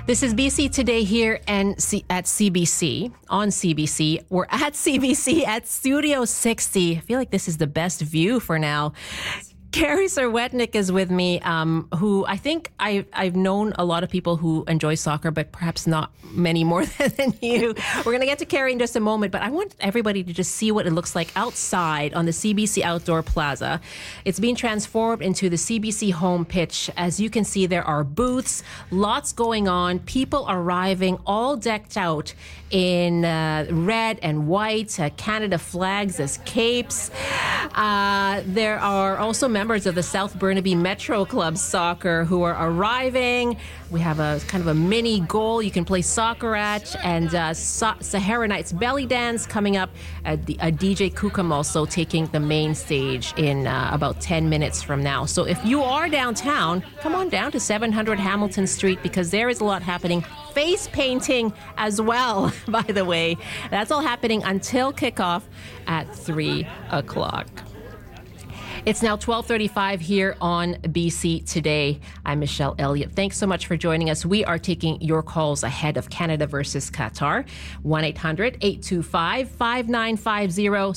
This is BC Today here and at CBC, on CBC. We're at CBC at Studio 60. I feel like this is the best view for now. Carrie Serwetnyk is with me, who I think I've known a lot of people who enjoy soccer, but perhaps not many more than you. We're going to get to Carrie in just a moment, but I want everybody to just see what it looks like outside on the CBC Outdoor Plaza. It's being transformed into the CBC home pitch. As you can see, there are booths, lots going on, people arriving, all decked out in red and white, Canada flags as capes. There are also members of the South Burnaby Metro Club Soccer who are arriving. We have a kind of a mini goal you can play soccer at, and Sahara Nights Belly Dance coming up. A DJ Kukam also taking the main stage in about 10 minutes from now. So if you are downtown, come on down to 700 Hamilton Street because there is a lot happening. Face painting as well, by the way. That's all happening until kickoff at 3 o'clock. It's now 12:35 here on BC Today. I'm Michelle Elliott. Thanks so much for joining us. We are taking your calls ahead of Canada versus Qatar. 1-800-825-5950,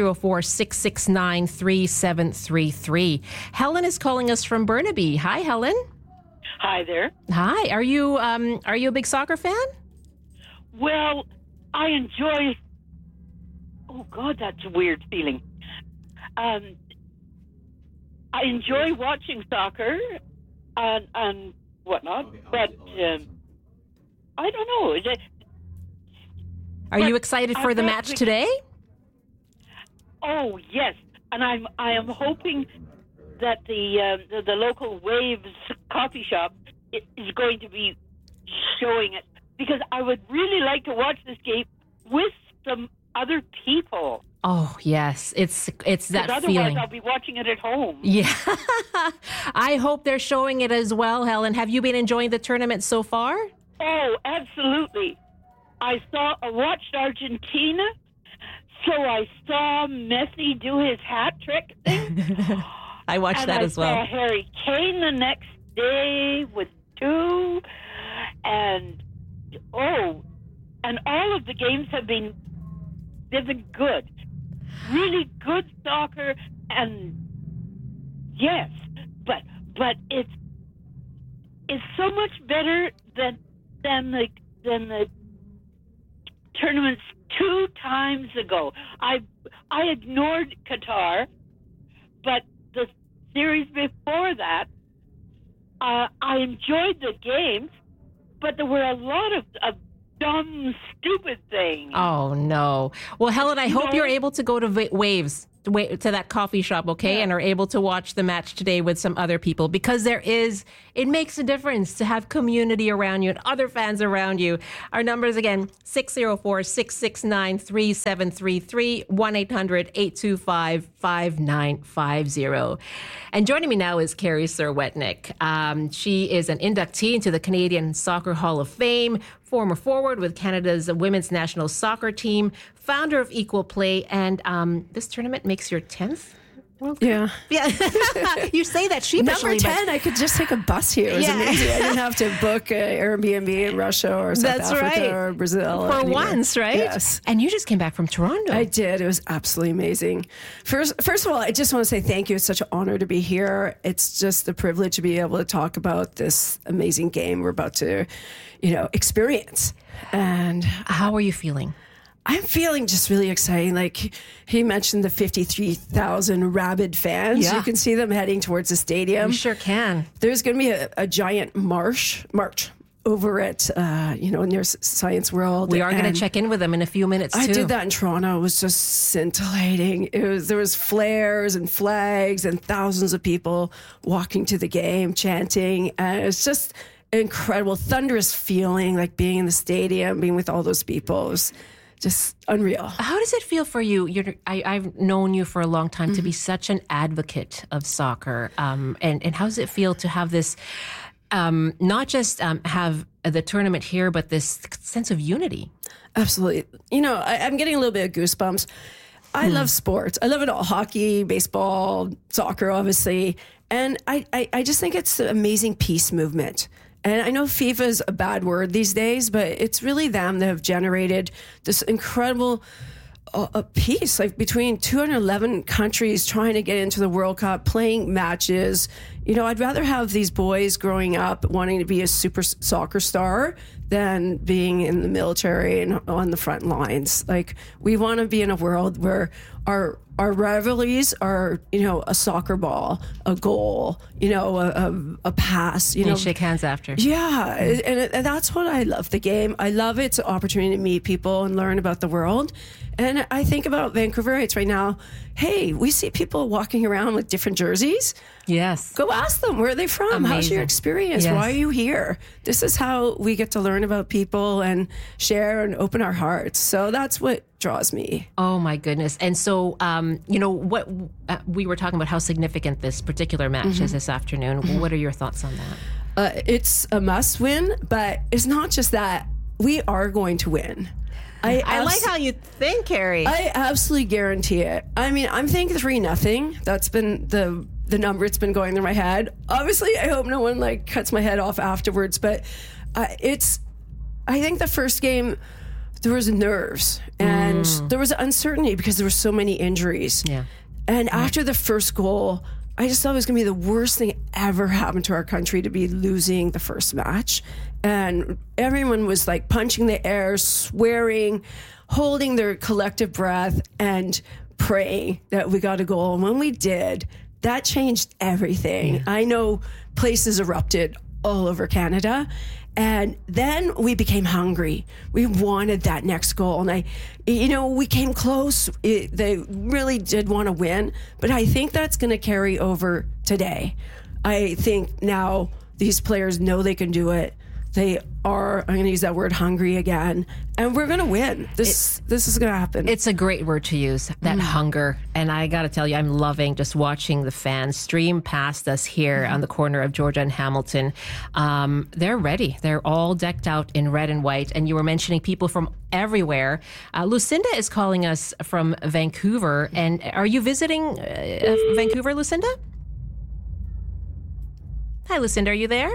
604-669-3733. Helen is calling us from Burnaby. Hi, Helen. Hi there. Hi. Are you a big soccer fan? Well, I enjoy... Oh, God, that's a weird feeling. I enjoy watching soccer and whatnot, but I don't know. Are you excited for the match today? Oh, yes. And I am hoping that the local Waves coffee shop is going to be showing it, because I would really like to watch this game with some other people. Oh, yes. It's that otherwise feeling. I'll be watching it at home. Yeah. I hope they're showing it as well, Helen. Have you been enjoying the tournament so far? Oh, absolutely. I watched Argentina, so I saw Messi do his hat trick thing. I watched that as well. I saw Harry Kane the next day with 2, and all of the games they've been good. Really good soccer, and yes, but it's so much better than the tournaments 2 times ago. I ignored Qatar, but the series before that, I enjoyed the games, but there were a lot of dumb, stupid thing. Oh, no. Well, Helen, I hope you're able to go to Waves, to that coffee shop, okay? Yeah. And are able to watch the match today with some other people, because it makes a difference to have community around you and other fans around you. Our numbers again, 604-669-3733, 1-800-825-5950. And joining me now is Carrie Serwetnyk. She is an inductee into the Canadian Soccer Hall of Fame, former forward with Canada's women's national soccer team, founder of Equal Play, and this tournament makes your 10th World Cup? Yeah. You say that sheepishly. Number 10, I could just take a bus here. It was amazing. I didn't have to book an Airbnb in Russia or South Africa or Brazil. For once, right? Yes. And you just came back from Toronto. I did. It was absolutely amazing. First of all, I just want to say thank you. It's such an honor to be here. It's just a privilege to be able to talk about this amazing game we're about to, experience. And how are you feeling? I'm feeling just really exciting. Like he mentioned, the 53,000 rabid fans. Yeah. You can see them heading towards the stadium. You sure can. There's going to be a giant march over at near Science World. We are going to check in with them in a few minutes too. I did that in Toronto. It was just scintillating. There was flares and flags and thousands of people walking to the game, chanting, and it's just incredible, thunderous feeling, like being in the stadium, being with all those people. It was just unreal. How does it feel for you? I've known you for a long time to be such an advocate of soccer. And how does it feel to have this, not just have the tournament here, but this sense of unity? Absolutely. I'm getting a little bit of goosebumps. I love sports. I love it all. Hockey, baseball, soccer, obviously. And I just think it's an amazing peace movement. And I know FIFA is a bad word these days, but it's really them that have generated this incredible peace, like between 211 countries trying to get into the World Cup, playing matches. I'd rather have these boys growing up wanting to be a super soccer star than being in the military and on the front lines. Like, we want to be in a world where our rivalries are, a soccer ball, a goal, a pass. You shake hands after. Yeah, and that's what I love the game. I love its opportunity to meet people and learn about the world. And I think about Vancouverites right now. Hey, we see people walking around with different jerseys. Yes. Go ask them, where are they from? Amazing. How's your experience? Yes. Why are you here? This is how we get to learn about people and share and open our hearts. So that's what draws me. Oh, my goodness. And so, what we were talking about how significant this particular match is this afternoon. What are your thoughts on that? It's a must win, but it's not just that. We are going to win. I like how you think, Carrie. I absolutely guarantee it. I mean, I'm thinking 3-0. That's been the number it's been going through my head. Obviously, I hope no one cuts my head off afterwards, but I think the first game, there was nerves and there was uncertainty because there were so many injuries. Yeah. And after the first goal, I just thought it was going to be the worst thing ever happened to our country to be losing the first match. And everyone was punching the air, swearing, holding their collective breath and praying that we got a goal. And when we did, that changed everything. Yeah. I know places erupted all over Canada. And then we became hungry. We wanted that next goal. And we came close. They really did want to win. But I think that's going to carry over today. I think now these players know they can do it. They are, I'm going to use that word, hungry again. And we're going to win. This is going to happen. It's a great word to use, that hunger. And I got to tell you, I'm loving just watching the fans stream past us here on the corner of Georgia and Hamilton. They're ready. They're all decked out in red and white. And you were mentioning people from everywhere. Lucinda is calling us from Vancouver. And are you visiting Vancouver, Lucinda? Hi, Lucinda. Are you there?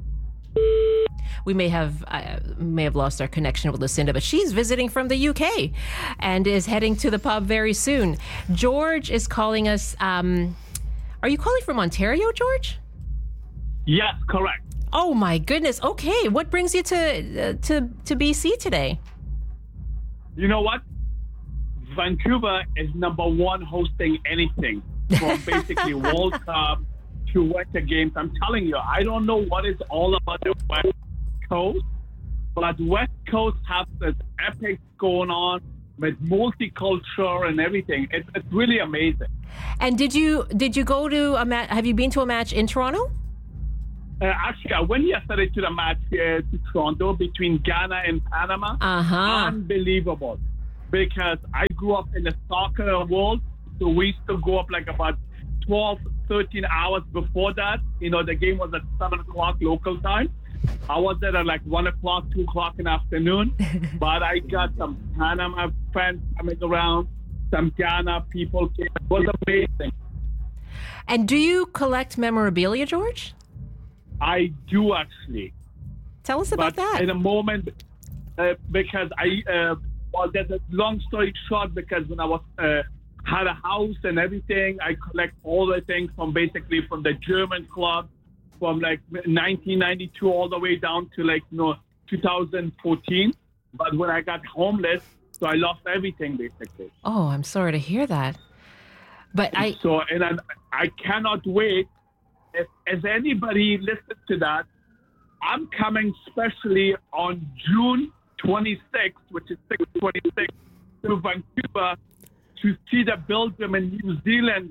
We may have lost our connection with Lucinda, but she's visiting from the UK and is heading to the pub very soon. George is calling us. Are you calling from Ontario, George? Yes, correct. Oh my goodness. Okay, what brings you to BC today? You know what? Vancouver is number one hosting anything from basically World Cup to Winter Games. I'm telling you, I don't know what it's all about the West Coast, but West Coast has this epic going on with multicultural and everything. It's really amazing. And did you go to a match? Have you been to a match in Toronto? Actually, I went yesterday to the match to Toronto between Ghana and Panama. Unbelievable. Because I grew up in the soccer world, so we used to go up about 12, 13 hours before that. The game was at 7 o'clock local time. I was there at 1 o'clock, 2 o'clock in the afternoon. But I got some Panama friends coming around, some Ghana people came. It was amazing. And do you collect memorabilia, George? I do, actually. Tell us about that. In a moment, because there's a long story short, because when I was had a house and everything, I collect all the things from the German club from 1992 all the way down to 2014. But when I got homeless, so I lost everything basically. Oh, I'm sorry to hear that. But I cannot wait. If anybody listens to that, I'm coming specially on June 26th, which is 6/26, to Vancouver to see the Belgium and New Zealand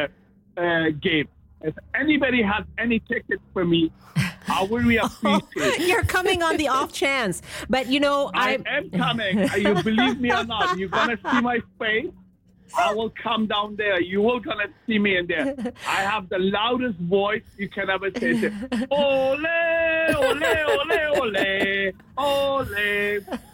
game. If anybody has any tickets for me, I will really appreciate it. You're coming on the off chance. But, I am coming. You believe me or not, you're going to see my face. I will come down there. You will going to see me in there. I have the loudest voice you can ever say. Ole, ole, ole, ole, ole.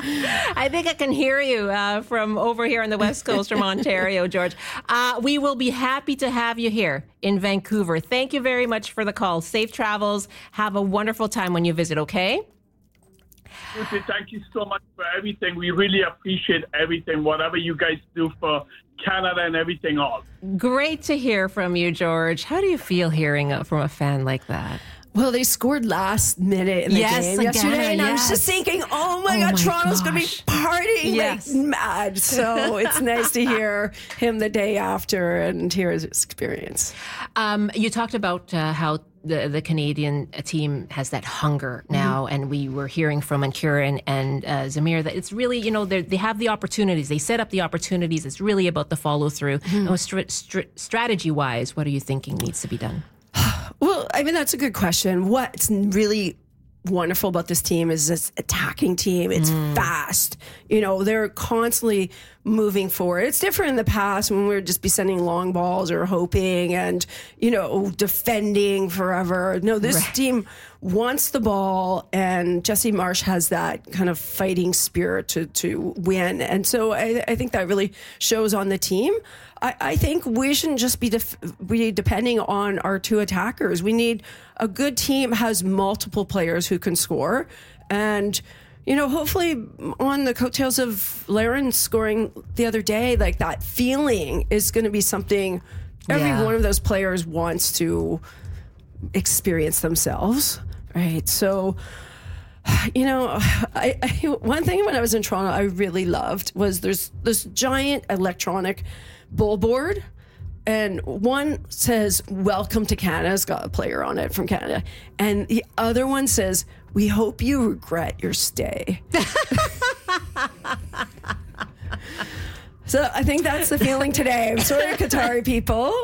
I think I can hear you from over here on the West Coast from Ontario, George. We will be happy to have you here in Vancouver. Thank you very much for the call. Safe travels. Have a wonderful time when you visit, okay? Lucy, thank you so much for everything. We really appreciate everything, whatever you guys do for Canada and everything else. Great to hear from you, George. How do you feel hearing from a fan like that? Well, they scored last minute in the game yesterday, and I was just thinking, oh my God, Toronto's going to be partying like mad. So it's nice to hear him the day after and hear his experience. You talked about how the Canadian team has that hunger now, and we were hearing from Ancurin and Zamir that it's really, they have the opportunities. They set up the opportunities. It's really about the follow through. Strategy-wise, what are you thinking needs to be done? Well, I mean, that's a good question. What's really wonderful about this team is this attacking team. It's fast. They're constantly moving forward. It's different in the past when we would just be sending long balls or hoping and, defending forever. No, this team wants the ball, and Jesse Marsh has that kind of fighting spirit to win. And so I think that really shows on the team. I think we shouldn't just be depending on our two attackers. We need a good team has multiple players who can score. And, hopefully on the coattails of Laren scoring the other day, like that feeling is going to be something every one of those players wants to experience themselves. Right. So, one thing when I was in Toronto I really loved was there's this giant electronic billboard, and one says "Welcome to Canada." It's got a player on it from Canada, and the other one says, "We hope you regret your stay." So I think that's the feeling today. I'm sorry, Qatari people.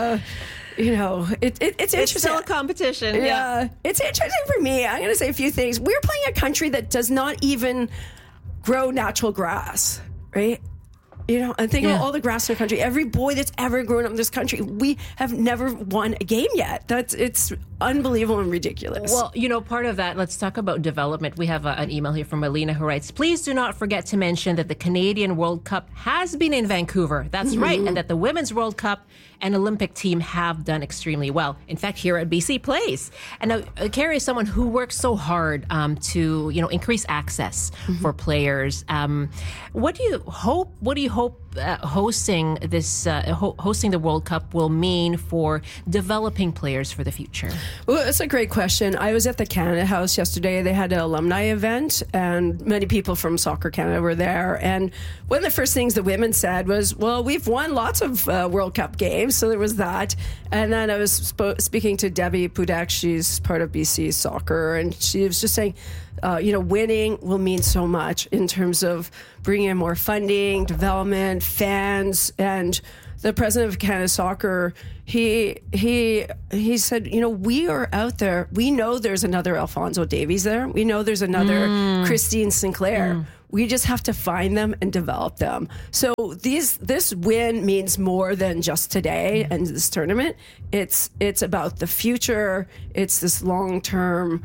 It's interesting. It's still a competition. Yeah. It's interesting for me. I'm going to say a few things. We're playing a country that does not even grow natural grass, right? And think about all the grass in the country. Every boy that's ever grown up in this country, we have never won a game yet. It's unbelievable and ridiculous. Well, part of that, let's talk about development. We have an email here from Alina who writes, please do not forget to mention that the Canadian World Cup has been in Vancouver. That's right. And that the Women's World Cup and Olympic team have done extremely well. In fact, here at BC Place. And now, Carrie is someone who works so hard to, increase access for players. What do you hope hosting the World Cup will mean for developing players for the future? Well, that's a great question. I was at the Canada House yesterday. They had an alumni event, and many people from Soccer Canada were there. And one of the first things the women said was, well, we've won lots of World Cup games, so there was that. And then I was speaking to Debbie Pudek. She's part of BC Soccer, and she was just saying, winning will mean so much in terms of bringing in more funding, development, fans, and the president of Canada Soccer, he said, we are out there. We know there's another Alphonso Davies there. We know there's another Christine Sinclair. We just have to find them and develop them. So this win means more than just today and this tournament. It's about the future. It's this long-term,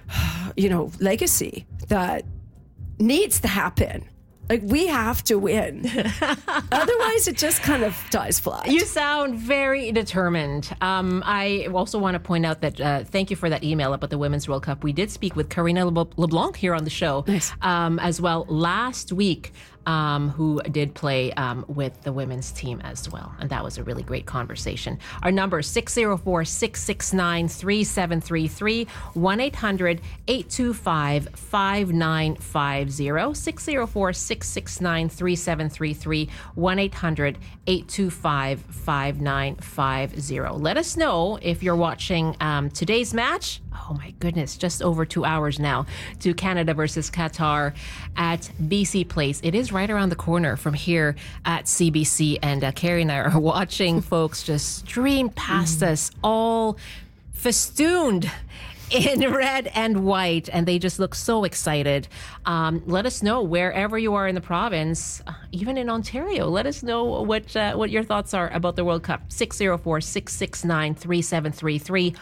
legacy that needs to happen. Like, we have to win. Otherwise, it just kind of dies flat. You sound very determined. I also want to point out that thank you for that email about the Women's World Cup. We did speak with Karina LeBlanc here on the show as well last week, who did play with the women's team as well. And that was a really great conversation. Our number is 604-669-3733, 1-800-825-5950, 604-669-3733, 1-800-825-5950. Let us know if you're watching today's match. Oh my goodness, just over 2 hours now to Canada versus Qatar at BC Place. It is right around the corner from here at CBC, and Carrie and I are watching folks just stream past us, all festooned in red and white, and they just look so excited. Let us know wherever you are in the province, even in Ontario. Let us know what your thoughts are about the World Cup. 604-669-3733,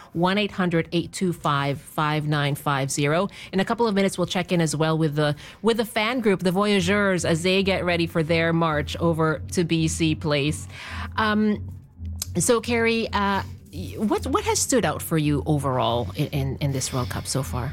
1-800-825-5950. In a couple of minutes, we'll check in as well with the fan group, the Voyageurs, as they get ready for their march over to BC Place. So, Carrie, what has stood out for you overall in this World Cup so far?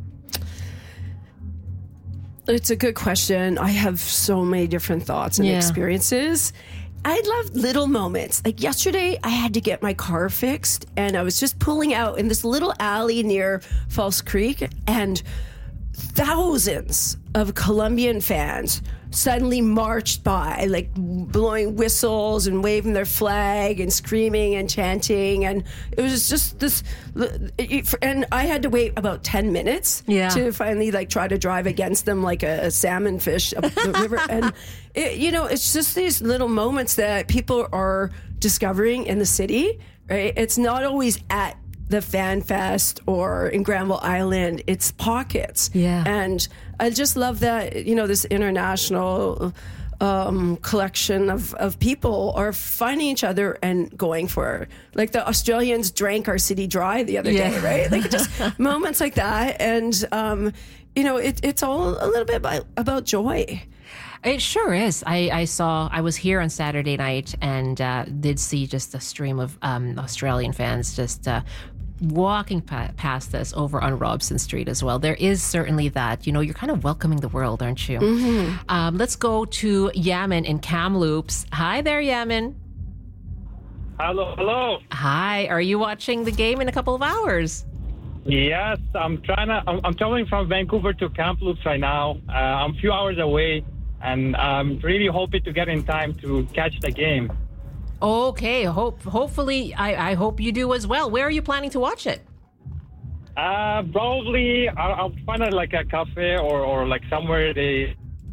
It's a good question. I have so many different thoughts and experiences. I love little moments. Like yesterday, I had to get my car fixed, and I was just pulling out in this little alley near False Creek, and thousands of Colombian fans suddenly marched by, like blowing whistles and waving their flag and screaming and chanting, and it was just this. And I had to wait about 10 minutes to finally try to drive against them like a salmon fish up the river. And it's just these little moments that people are discovering in the city. Right? It's not always at the Fan Fest or in Granville Island. It's pockets. Yeah. And I just love that, this international collection of people are finding each other and going for it. Like the Australians drank our city dry the other day, right? Like just moments like that. And, it's all a little bit about joy. It sure is. I was here on Saturday night and did see just a stream of Australian fans just walking past us over on Robson Street as well. There is certainly that. You're kind of welcoming the world, aren't you? Mm-hmm. Let's go to Yaman in Kamloops. Hi there, Yaman. Hello. Hi. Are you watching the game in a couple of hours? Yes, I'm traveling from Vancouver to Kamloops right now. I'm a few hours away, and I'm really hoping to get in time to catch the game. Okay, hopefully, I hope you do as well. Where are you planning to watch it? Probably I'll find a cafe or somewhere they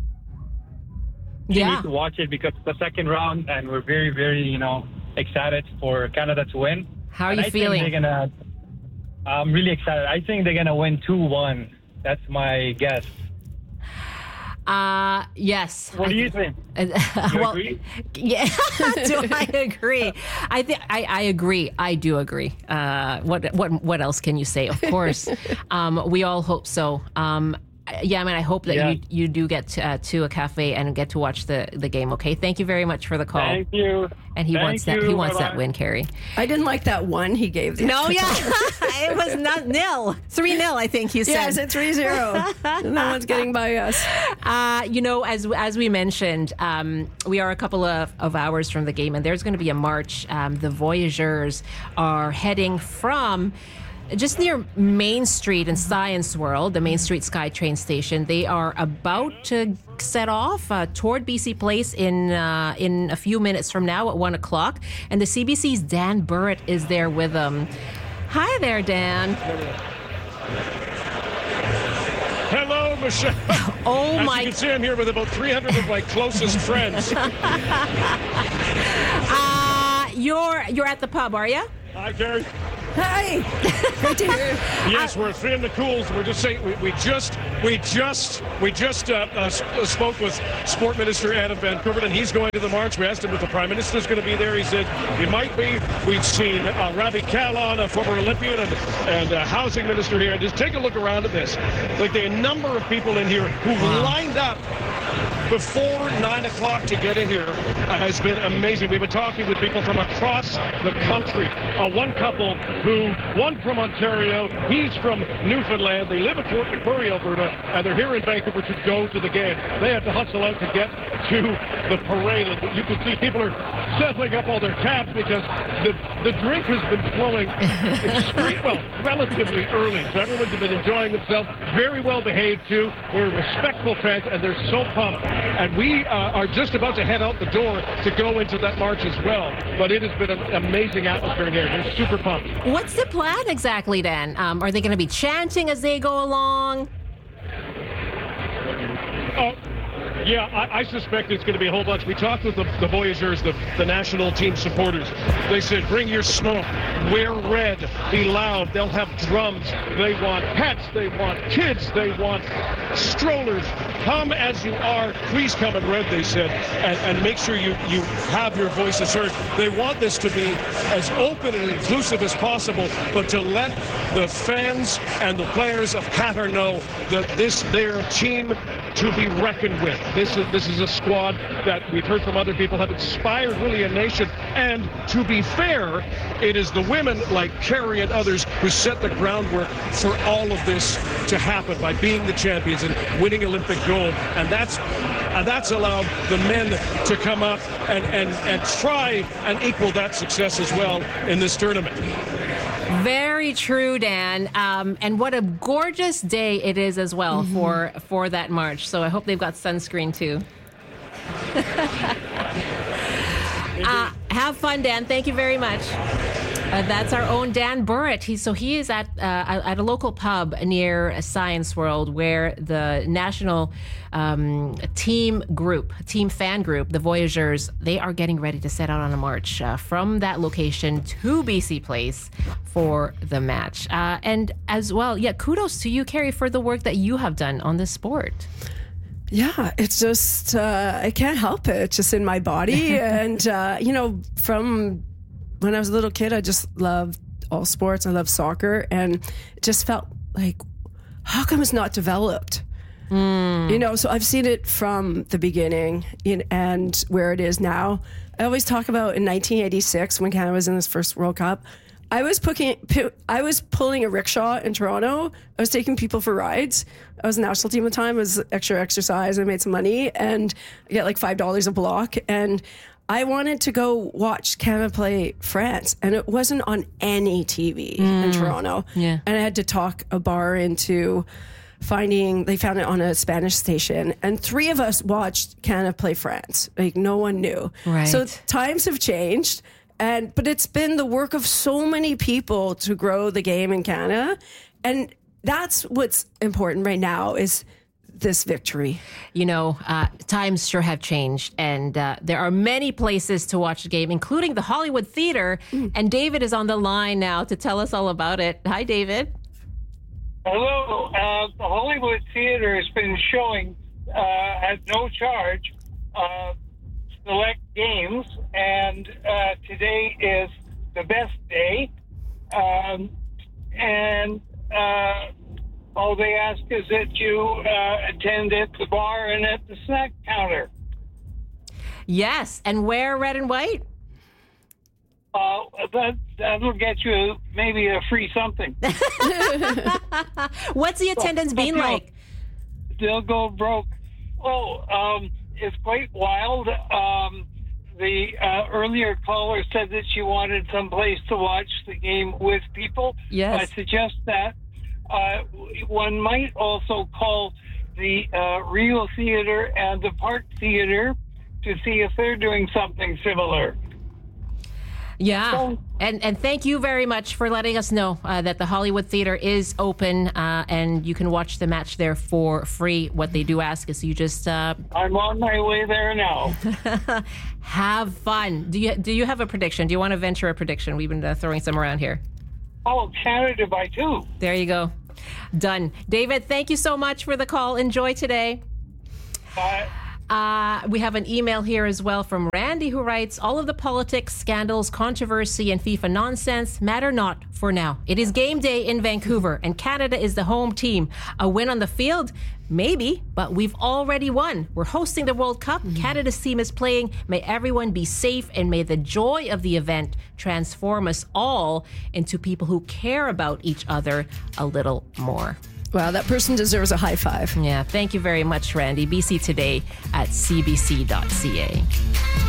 need to watch it because it's the second round and we're very, very, excited for Canada to win. How are you feeling? I'm really excited. I think they're going to win 2-1. That's my guess. Yes. What do you think? Do you agree? Yeah. Do I agree? I agree. I do agree. What else can you say? Of course. We all hope so. I hope that you do get to a cafe and get to watch the game. Okay. Thank you very much for the call. Thank you. And he wants that win, Carrie. I didn't like that one he gave. No, it was not nil. 3-0, I think you said. Yeah, I said 3-0. No one's getting by us. As we mentioned, we are a couple of hours from the game, and there's going to be a march. The Voyageurs are heading from just near Main Street in Science World, the Main Street SkyTrain station. They are about to set off toward BC Place in a few minutes from now at 1 o'clock. And the CBC's Dan Burrett is there with them. Hi there, Dan. Hello, Michelle. Oh, As you can see, I'm here with about 300 of my closest friends. You're at the pub, are you? Hi, Gary. Hi. Good to hear. Yes, we're three in the cools. We're just saying we just spoke with Sport Minister Adam Van Koeverdt, and he's going to the march. We asked him if the Prime Minister's going to be there. He said he might be. We've seen Ravi Kahlon, a former Olympian and housing minister here. And just take a look around at this. Like there are a number of people in here who've lined up before 9 o'clock to get in here has been amazing. We've been talking with people from across the country. One couple one from Ontario, he's from Newfoundland. They live in Fort McMurray, Alberta, and they're here in Vancouver to go to the game. They have to hustle out to get to the parade. And you can see people are settling up all their tabs because the drink has been flowing relatively early. So everyone's been enjoying themselves. Very well behaved, too. We're respectful fans, and they're so pumped. And we are just about to head out the door to go into that march as well. But it has been an amazing atmosphere here. They're super pumped. What's the plan exactly then? Are they going to be chanting as they go along? Yeah, I suspect it's going to be a whole bunch. We talked with the Voyageurs, the national team supporters. They said, bring your smoke, wear red, be loud. They'll have drums. They want pets. They want kids. They want strollers. Come as you are. Please come in red, they said, and make sure you have your voices heard. They want this to be as open and inclusive as possible, but to let the fans and the players of Qatar know that their team to be reckoned with. This is a squad that we've heard from other people have inspired really a nation. And to be fair, it is the women like Kerry and others who set the groundwork for all of this to happen by being the champions and winning Olympic gold. And that's allowed the men to come up and try and equal that success as well in this tournament. Very true, Dan. And what a gorgeous day it is as well for that march. So I hope they've got sunscreen too. Have fun, Dan. Thank you very much. That's our own Dan Burritt. He is at a local pub near Science World, where the national team fan group, the Voyageurs, they are getting ready to set out on a march from that location to BC Place for the match. And as well, kudos to you, Kerry, for the work that you have done on this sport. Yeah, it's just, I can't help it. It's just in my body. And, from when I was a little kid, I just loved all sports. I love soccer, and it just felt like, how come it's not developed? So I've seen it from the beginning and where it is now. I always talk about in 1986 when Canada was in this first World Cup. I was pulling a rickshaw in Toronto. I was taking people for rides. I was a national team at the time. It was extra exercise. I made some money, and I get like $5 a block. And I wanted to go watch Canada play France, and it wasn't on any TV in Toronto. Yeah. And I had to talk a bar into they found it on a Spanish station, and 3 of us watched Canada play France. Like, no one knew. Right. So times have changed. But it's been the work of so many people to grow the game in Canada. And that's what's important right now is this victory. Times sure have changed, and there are many places to watch the game, including the Hollywood Theater. And David is on the line now to tell us all about it. Hi, David. Hello. The Hollywood Theater has been showing at no charge select games, and today is the best day. All they ask is that you attend at the bar and at the snack counter. Yes, and wear red and white? That'll get you maybe a free something. What's the attendance been like? They'll go broke. It's quite wild. The earlier caller said that she wanted some place to watch the game with people. Yes. I suggest that one might also call the Rio Theater and the Park Theater to see if they're doing something similar. Yeah, and thank you very much for letting us know that the Hollywood Theater is open and you can watch the match there for free. What they do ask is you just... I'm on my way there now. Have fun. Do you have a prediction? Do you want to venture a prediction? We've been throwing some around here. Oh, Canada by 2. There you go. Done. David, thank you so much for the call. Enjoy today. Bye. We have an email here as well from Randy, who writes, all of the politics, scandals, controversy, and FIFA nonsense matter not for now. It is game day in Vancouver, and Canada is the home team. A win on the field? Maybe, but we've already won. We're hosting the World Cup. Canada's team is playing. May everyone be safe, and may the joy of the event transform us all into people who care about each other a little more. Wow, that person deserves a high five. Yeah, thank you very much, Randy. BC Today at cbc.ca.